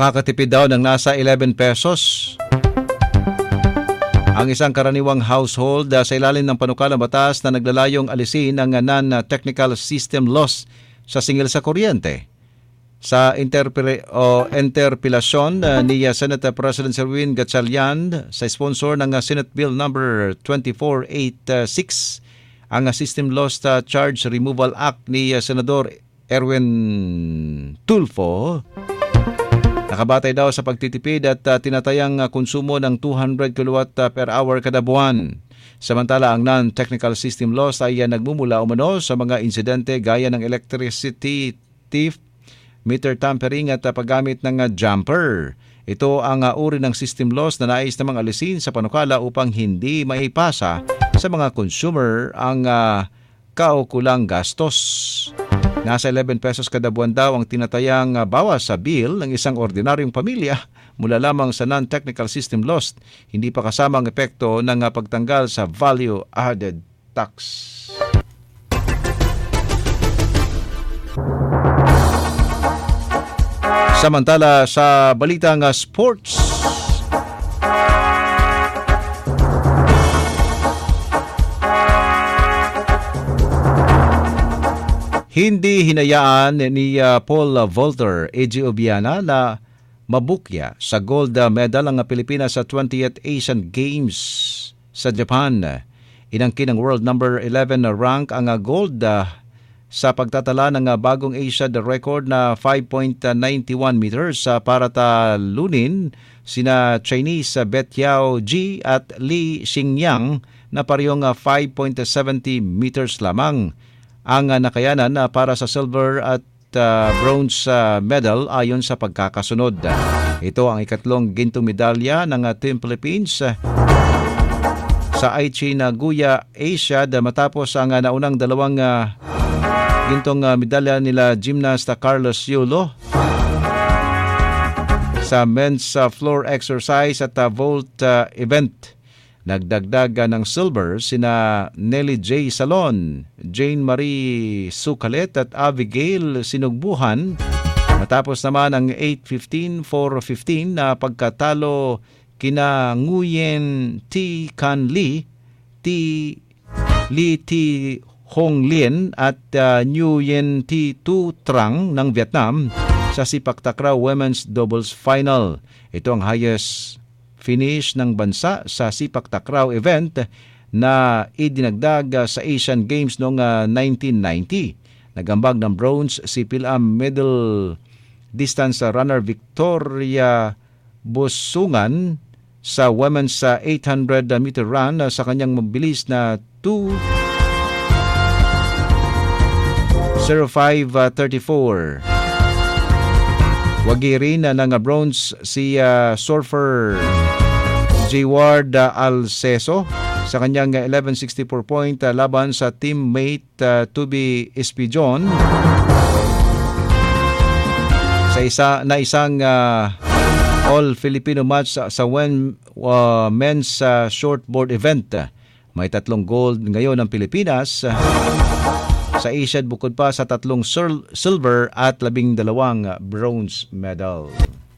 Makakatipid daw ng nasa 11 pesos ang isang karaniwang household sa ilalim ng panukalang batas na naglalayong alisin ang non-technical system loss sa singil sa kuryente. Sa interpelasyon ni Senate President Serwin Gatchalian sa sponsor ng Senate Bill number 2486, ang System Loss Charge Removal Act ni Senador Erwin Tulfo, nakabatay daw sa pagtitipid at tinatayang konsumo ng 200 kilowatt per hour kada buwan. Samantala, ang non-technical system loss ay nagmumula umano sa mga insidente gaya ng electricity thief, meter tampering at paggamit ng jumper. Ito ang uri ng system loss na nais namang alisin sa panukala upang hindi maipasa sa mga consumer ang kaukulang gastos. Nasa 11 pesos kada buwan daw ang tinatayang bawas sa bill ng isang ordinaryong pamilya mula lamang sa non-technical system loss, hindi pa kasama ang epekto ng pagtanggal sa value-added tax. Samantala sa balitang sports, hindi hinayaan ni Paul Volter, AJ Obiana na mabukya sa gold medal ang Pilipinas sa 20th Asian Games sa Japan. Inangkin ng world number 11 rank ang gold sa pagtatala ng bagong Asia record na 5.91 meters para talunin sina Chinese Bet Yao Ji at Li Xingyang na parehong 5.70 meters lamang. Ang nakayanan para sa silver at bronze medal ayon sa pagkakasunod. Ito ang ikatlong gintong medalya ng Team Philippines sa Aichi Nagoya Asia matapos ang naunang dalawang gintong medalya nila gymnast Carlos Yulo sa men's floor exercise at vault event. Nagdagdag ng silver sina Nelly J. Salon, Jane Marie Sucalet at Abigail Sinugbuhan. Matapos naman ang 8-15, 4-15 na pagkatalo kina Nguyen T. Can Lee, Lee T. Hong Lien at Nguyen T. Tu Trang ng Vietnam sa Sipak Takraw Women's Doubles Final. Ito ang highest finish ng bansa sa Sipak Takraw event na idinagdag sa Asian Games noong 1990. Nagambag ng bronze si Pilam middle distance runner Victoria Busungan sa women's 800 meter run sa kanyang mabilis na 2:05:34. Wagi rin ng bronze si surfer Jayward Alceso sa kanyang 11:64 point laban sa teammate Tubi Espijon sa isang all-Filipino match sa men's shortboard event. May 3 gold ngayon ng Pilipinas sa Asia bukod pa sa 3 silver at 12 bronze medal.